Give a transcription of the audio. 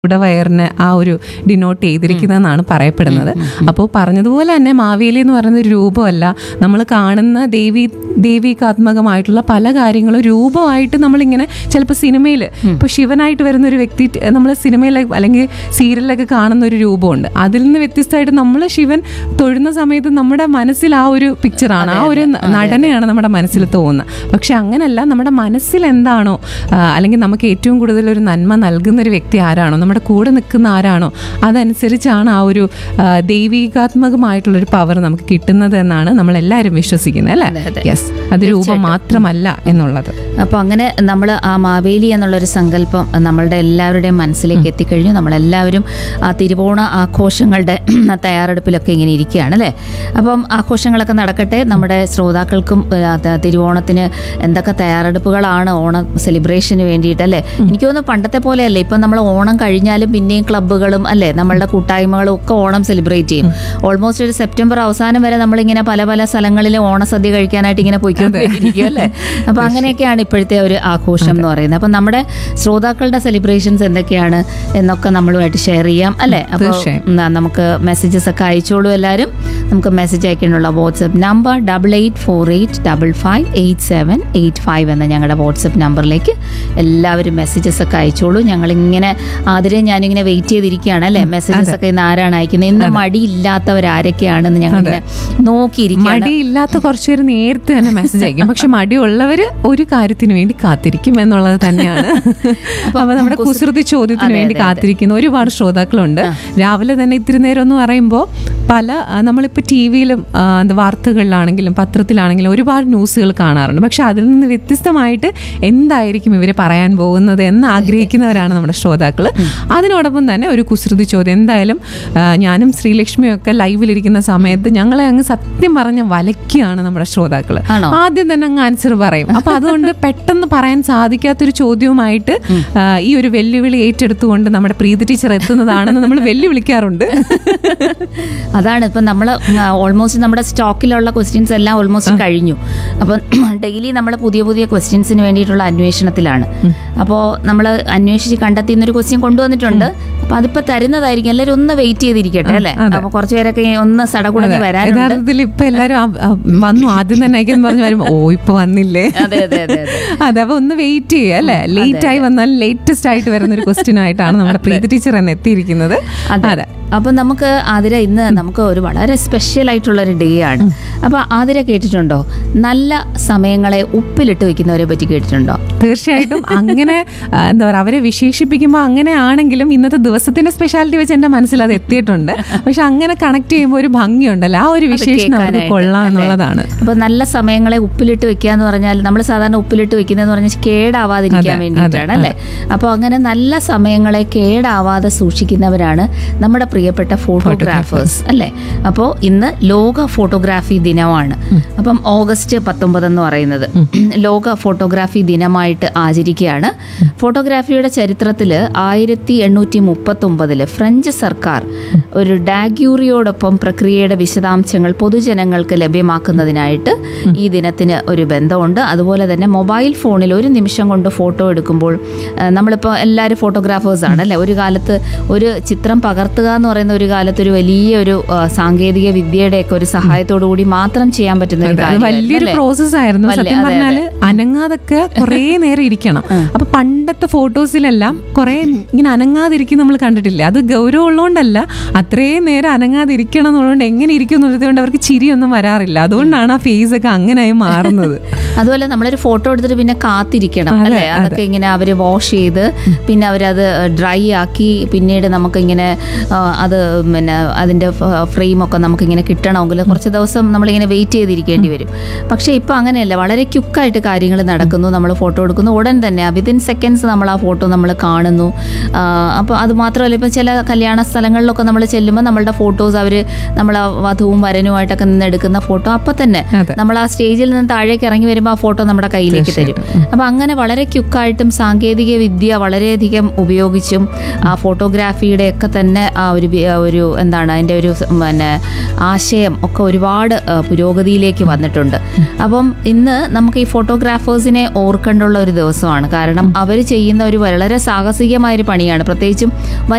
വയറിന് ആ ഒരു ഡിനോട്ട് ചെയ്തിരിക്കുന്നതെന്നാണ് പറയപ്പെടുന്നത്. അപ്പോൾ പറഞ്ഞതുപോലെ തന്നെ മാവേലി എന്ന് പറയുന്ന ഒരു രൂപമല്ല, നമ്മൾ കാണുന്ന ദൈവികാത്മകമായിട്ടുള്ള പല കാര്യങ്ങളും രൂപമായിട്ട് നമ്മളിങ്ങനെ ചിലപ്പോൾ സിനിമയിൽ ഇപ്പോൾ ശിവനായിട്ട് വരുന്ന ഒരു വ്യക്തി നമ്മൾ സിനിമയിൽ അല്ലെങ്കിൽ സീരിയലിലൊക്കെ കാണുന്ന ഒരു രൂപമുണ്ട്. അതിൽ നിന്ന് വ്യത്യസ്തമായിട്ട് നമ്മൾ ശിവൻ തൊഴുന്ന സമയത്ത് നമ്മുടെ മനസ്സിൽ ആ ഒരു പിക്ചറാണ്, ആ ഒരു നടനെയാണ് നമ്മുടെ മനസ്സിൽ തോന്നുന്നത്. പക്ഷെ അങ്ങനല്ല, നമ്മുടെ മനസ്സിൽ എന്താണോ അല്ലെങ്കിൽ നമുക്ക് ഏറ്റവും കൂടുതൽ ഒരു നന്മ നൽകുന്ന ഒരു വ്യക്തി ആരാണോ, നമ്മുടെ കൂടെ നിൽക്കുന്ന ആരാണോ, അതനുസരിച്ചാണ് ആ ഒരു ദൈവികാത്മകമായിട്ടുള്ളൊരു പവർ നമുക്ക് കിട്ടുന്നത് എന്നാണ് നമ്മളെല്ലാവരും വിശ്വസിക്കുന്നത്, അല്ലേ? യെസ്, അത് രൂപം മാത്രമല്ല എന്നുള്ളത്. അപ്പോൾ അങ്ങനെ നമ്മൾ ആ മാവേലി എന്നുള്ളൊരു സങ്കല്പം നമ്മളുടെ എല്ലാവരുടെയും മനസ്സിലേക്ക് എത്തിക്കഴിഞ്ഞു. നമ്മളെല്ലാവരും ആ തിരുവോണ ആഘോഷങ്ങളുടെ തയ്യാറെടുപ്പിലൊക്കെ ഇങ്ങനെ ഇരിക്കുകയാണ്, അല്ലേ? അപ്പം ആഘോഷങ്ങളൊക്കെ നടക്കട്ടെ. നമ്മുടെ ശ്രോതാക്കൾക്കും തിരുവോണത്തിന് എന്തൊക്കെ തയ്യാറെടുപ്പുകളാണ് ഓണം സെലിബ്രേഷന് വേണ്ടിയിട്ട്, അല്ലേ? എനിക്ക് തോന്നുന്നു പണ്ടത്തെ പോലെയല്ലേ, ഇപ്പം നമ്മൾ ഓണം കഴിഞ്ഞാലും പിന്നെയും ക്ലബ്ബുകളും, അല്ലേ, നമ്മളുടെ കൂട്ടായ്മകളും ഒക്കെ ഓണം സെലിബ്രേറ്റ് ചെയ്യും. ഓൾമോസ്റ്റ് ഒരു സെപ്റ്റംബർ അവസാനം വരെ നമ്മളിങ്ങനെ പല പല സ്ഥലങ്ങളിൽ ഓണസദ്യ കഴിക്കാനായിട്ട് ഇങ്ങനെ പോയിക്കൊണ്ടിരിക്കും, അല്ലേ? അപ്പം അങ്ങനെയൊക്കെയാണ് ഇപ്പോഴത്തെ ഒരു ആഘോഷം എന്ന് പറയുന്നത്. അപ്പം നമ്മുടെ ശ്രോതാക്കളുടെ സെലിബ്രേഷൻസ് എന്തൊക്കെയാണ് എന്നൊക്കെ നമ്മളുമായിട്ട് ഷെയർ ചെയ്യാം, അല്ലേ? അപ്പോൾ നമുക്ക് മെസ്സേജസ് ഒക്കെ അയച്ചോളൂ എല്ലാവരും. നമുക്ക് മെസ്സേജ് അയക്കാനുള്ള വാട്സ്ആപ്പ് നമ്പർ 8848558785 എന്ന ഞങ്ങളുടെ വാട്സ്ആപ്പ് നമ്പറിലേക്ക് എല്ലാവരും മെസ്സേജസ് ഒക്കെ അയച്ചോളൂ. ഞങ്ങളിങ്ങനെ ആദ്യം ഞാനിങ്ങനെ വെയിറ്റ് ചെയ്തിരിക്കുകയാണ്, അല്ലേ? മെസ്സേജസ് ഒക്കെ ഇന്ന് ആരാണ് അയക്കുന്നത്, ഇന്ന് മടിയില്ലാത്തവരാരൊക്കെയാണെന്ന് ഞങ്ങളിങ്ങനെ നോക്കിയിരിക്കും. മടിയില്ലാത്ത കുറച്ചുപേര് നേരത്തെ തന്നെ മെസ്സേജ് അയക്കും, പക്ഷെ മടിയുള്ളവർ ഒരു കാര്യത്തിന് വേണ്ടി കാത്തിരിക്കും എന്നുള്ളത് തന്നെയാണ്. അപ്പൊ നമ്മുടെ കുസൃതി ചോദ്യത്തിന് വേണ്ടി കാത്തിരിക്കുന്ന ഒരുപാട് ശ്രോതാക്കളുണ്ട്. രാവിലെ തന്നെ ഇത്തിരി നേരം എന്ന് പറയുമ്പോൾ പല നമ്മളിപ്പോൾ ടി വിയിലും വാർത്തകളിലാണെങ്കിലും പത്രത്തിലാണെങ്കിലും ഒരുപാട് ന്യൂസുകൾ കാണാറുണ്ട്. പക്ഷെ അതിൽ നിന്ന് വ്യത്യസ്തമായിട്ട് എന്തായിരിക്കും ഇവർ പറയാൻ പോകുന്നത് എന്ന് ആഗ്രഹിക്കുന്നവരാണ് നമ്മുടെ ശ്രോതാക്കൾ. അതിനോടൊപ്പം തന്നെ ഒരു കുസൃതി ചോദ്യം. എന്തായാലും ഞാനും ശ്രീലക്ഷ്മിയും ഒക്കെ ലൈവിലിരിക്കുന്ന സമയത്ത് ഞങ്ങളെ അങ്ങ് സത്യം പറഞ്ഞ് വലയ്ക്കുകയാണ് നമ്മുടെ ശ്രോതാക്കൾ. ആദ്യം തന്നെ അങ്ങ് ആൻസർ പറയും. അപ്പൊ അതുകൊണ്ട് പെട്ടെന്ന് പറയാൻ സാധിക്കാത്തൊരു ചോദ്യവുമായിട്ട് ഈ ഒരു വെല്ലുവിളി ഏറ്റെടുത്തുകൊണ്ട് നമ്മുടെ പ്രീതി ടീച്ചർ എത്തുന്നതാണെന്ന് നമ്മൾ വെല്ലുവിളിക്കാറുണ്ട്. അതാണ് ഇപ്പം നമ്മൾ ഓൾമോസ്റ്റ് നമ്മുടെ സ്റ്റോക്കിലുള്ള ക്വസ്റ്റ്യൻസ് എല്ലാം ഓൾമോസ്റ്റ് കഴിഞ്ഞു. അപ്പം ഡെയിലി നമ്മൾ പുതിയ പുതിയ ക്വസ്റ്റ്യൻസിന് വേണ്ടിയിട്ടുള്ള അന്വേഷണത്തിലാണ്. അപ്പോൾ നമ്മൾ അന്വേഷിച്ച് കണ്ടെത്തിയെന്നൊരു ക്വസ്റ്റ്യൻ കൊണ്ടുവന്നിട്ടുണ്ട്. അപ്പൊ അതിപ്പോ തരുന്നതായിരിക്കും. എല്ലാവരും ഒന്ന് വെയിറ്റ് ചെയ്തിരിക്കട്ടെ, അല്ലേ? അപ്പൊ കുറച്ചുപേരൊക്കെ ഒന്ന് സടകുടങ്ങി വരാൻ. യഥാർത്ഥത്തിൽ ഇപ്പൊ എല്ലാവരും വന്നു ആദ്യം തന്നെ അയക്കെന്ന് പറഞ്ഞു വരുമ്പോ ഇപ്പൊ വന്നില്ലേ? അതെ, അപ്പൊ ഒന്ന് വെയിറ്റ് ചെയ്യുക, അല്ലെ? ലേറ്റ് ആയി വന്നാലും ലേറ്റസ്റ്റ് ആയിട്ട് വരുന്ന ഒരു ക്വസ്റ്റ്യൻ ആയിട്ടാണ് നമ്മുടെ പ്രീതി ടീച്ചർ എന്ന് എത്തിയിരിക്കുന്നത്. അതെ. അപ്പൊ നമുക്ക് ആതിര, ഇന്ന് നമുക്ക് ഒരു വളരെ സ്പെഷ്യൽ ആയിട്ടുള്ളൊരു ഡേ ആണ്. അപ്പൊ ആതിര കേട്ടിട്ടുണ്ടോ നല്ല സമയങ്ങളെ ഉപ്പിലിട്ട് വെക്കുന്നവരെ പറ്റി കേട്ടിട്ടുണ്ടോ? തീർച്ചയായിട്ടും. അങ്ങനെ എന്താ പറയുക, അവരെ വിശേഷിപ്പിക്കുമ്പോൾ അങ്ങനെയാണെങ്കിലും ഇന്നത്തെ ദിവസത്തിന്റെ സ്പെഷ്യാലിറ്റി വെച്ച് എന്റെ മനസ്സിൽ അത് എത്തിയിട്ടുണ്ട്. പക്ഷെ അങ്ങനെ കണക്ട് ചെയ്യുമ്പോൾ ഒരു ഭംഗിയുണ്ടല്ലോ, ആ ഒരു വിശേഷം അവർക്ക് കൊള്ളാം എന്നുള്ളതാണ്. അപ്പൊ നല്ല സമയങ്ങളെ ഉപ്പിലിട്ട് വെക്കുക എന്ന് പറഞ്ഞാൽ നമ്മൾ സാധാരണ ഉപ്പിലിട്ട് വെക്കുന്നതെന്ന് പറഞ്ഞാൽ കേടാവാതിരിക്കാൻ വേണ്ടിയിട്ടാണ്, അല്ലേ? അപ്പോൾ അങ്ങനെ നല്ല സമയങ്ങളെ കേടാവാതെ സൂക്ഷിക്കുന്നവരാണ് നമ്മുടെ പ്രിയപ്പെട്ട ഫോട്ടോഗ്രാഫേഴ്സ്, അല്ലേ? അപ്പോൾ ഇന്ന് ലോക ഫോട്ടോഗ്രാഫി ദിനമാണ്. അപ്പം ഓഗസ്റ്റ് 19 എന്ന് പറയുന്നത് ലോക ഫോട്ടോഗ്രാഫി ദിനമായിട്ട് ആചരിക്കുകയാണ്. ഫോട്ടോഗ്രാഫിയുടെ ചരിത്രത്തിൽ 1839 ഫ്രഞ്ച് സർക്കാർ ഒരു ഡാഗ്യൂറിയോടൊപ്പം പ്രക്രിയയുടെ വിശദാംശങ്ങൾ പൊതുജനങ്ങൾക്ക് ലഭ്യമാക്കുന്നതിനായിട്ട് ഈ ദിനത്തിന് ഒരു ബന്ധമുണ്ട്. അതുപോലെ തന്നെ മൊബൈൽ ഫോണിൽ ഒരു നിമിഷം കൊണ്ട് ഫോട്ടോ എടുക്കുമ്പോൾ നമ്മളിപ്പോൾ എല്ലാവരും ഫോട്ടോഗ്രാഫേഴ്സാണ്, അല്ലേ? ഒരു കാലത്ത് ഒരു ചിത്രം പകർത്തുക എന്ന് പറയുന്ന ഒരു കാലത്ത് ഒരു വലിയൊരു സാങ്കേതിക വിദ്യയുടെയൊക്കെ ഒരു സഹായത്തോടു കൂടി മാത്രം ചെയ്യാൻ പറ്റുന്ന ഒരു കാര്യം, വലിയൊരു പ്രോസസ് ആയിരുന്നു. സത്യം പറഞ്ഞാല് അനങ്ങാതൊക്കെ കുറെ നേരം ഇരിക്കണം. അപ്പൊ പണ്ടത്തെ ഫോട്ടോസിലെല്ലാം കുറെ ഇങ്ങനെ അനങ്ങാതിരിക്കും നമ്മൾ കണ്ടിട്ടില്ല. അത് ഗൗരവം ഉള്ളതുകൊണ്ടല്ല, അത്രയും നേരം അനങ്ങാതിരിക്കണം എന്നുള്ളതുകൊണ്ട് എങ്ങനെ ഇരിക്കും എന്നുള്ളതുകൊണ്ട് അവർക്ക് ചിരിയൊന്നും വരാറില്ല. അതുകൊണ്ടാണ് ആ ഫേസ് ഒക്കെ അങ്ങനെയായി മാറുന്നത്. അതുപോലെ നമ്മളൊരു ഫോട്ടോ എടുത്തിട്ട് പിന്നെ കാത്തിരിക്കണം, അല്ലേ? അതൊക്കെ ഇങ്ങനെ അവര് വാഷ് ചെയ്ത് പിന്നെ അവരത് ഡ്രൈ ആക്കി പിന്നീട് നമുക്കിങ്ങനെ അത് പിന്നെ അതിന്റെ ഫ്രെയിമൊക്കെ നമുക്കിങ്ങനെ കിട്ടണമെങ്കിൽ കുറച്ച് ദിവസം നമ്മളിങ്ങനെ വെയിറ്റ് ചെയ്തിരിക്കേണ്ടി വരും. പക്ഷേ ഇപ്പം അങ്ങനെയല്ല, വളരെ ക്വിക്കായിട്ട് കാര്യങ്ങൾ നടക്കുന്നു. നമ്മൾ ഫോട്ടോ എടുക്കുന്നു, ഉടൻ തന്നെ വിതിൻ സെക്കൻഡ്സ് നമ്മൾ ആ ഫോട്ടോ നമ്മൾ കാണുന്നു. അപ്പോൾ അത് മാത്രമല്ല, ഇപ്പം ചില കല്യാണ സ്ഥലങ്ങളിലൊക്കെ നമ്മൾ ചെല്ലുമ്പോൾ നമ്മളുടെ ഫോട്ടോസ് അവർ നമ്മൾ വധുവും വരനുമായിട്ടൊക്കെ നിന്ന് എടുക്കുന്ന ഫോട്ടോ അപ്പം തന്നെ നമ്മൾ ആ സ്റ്റേജിൽ നിന്ന് താഴേക്ക് ഇറങ്ങി വരുമ്പോൾ ആ ഫോട്ടോ നമ്മുടെ കയ്യിലേക്ക് തരും. അപ്പം അങ്ങനെ വളരെ ക്വിക്കായിട്ടും സാങ്കേതിക വിദ്യ വളരെയധികം ഉപയോഗിച്ചും ആ ഫോട്ടോഗ്രാഫിയുടെ ഒക്കെ തന്നെ ആ ഒരു എന്താണ് അതിൻ്റെ ഒരു പിന്നെ ആശയം ഒക്കെ ഒരുപാട് പുരോഗതിയിലേക്ക് വന്നിട്ടുണ്ട്. അപ്പം ഇന്ന് നമുക്ക് ഈ ഫോട്ടോഗ്രാഫേഴ്സിനെ ഓർക്കേണ്ടുള്ള ഒരു ദിവസമാണ്. കാരണം അവർ ചെയ്യുന്ന ഒരു വളരെ സാഹസികമായൊരു പണിയാണ്. പ്രത്യേകിച്ചും